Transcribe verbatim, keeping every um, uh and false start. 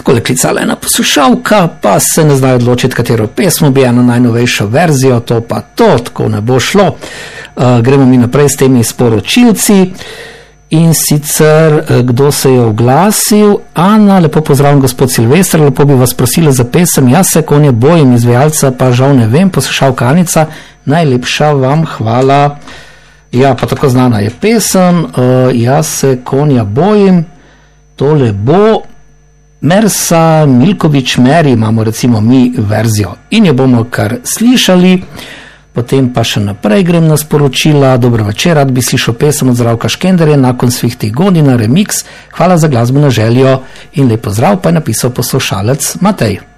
takole klicala ena poslušalka, pa se ne znajo odločiti, katero pesmo bi, eno najnovejšo verzijo, to pa to, tako ne bo šlo. Uh, gremo mi naprej s temi sporočilci. In sicer, kdo se je oglasil? Ana, lepo pozdravljam, gospod Silvester, lepo bi vas prosila za pesem Jaz se konje bojim, izvajalca pa žal ne vem, poslušalka Anica, najlepša vam hvala. Ja, pa tako znana je pesem, uh, Jaz se konja bojim, tole bo Mersa Milković Meri, imamo recimo mi verzijo in jo bomo kar slišali. Potem pa še naprej grem na sporočila. Dobro večer, rad bi slišal pesem od Zdravka Škenderja Nakon svih tih godina, remix. Hvala za glasbeno željo in lep pozdrav, pa je napisal poslušalec Matej.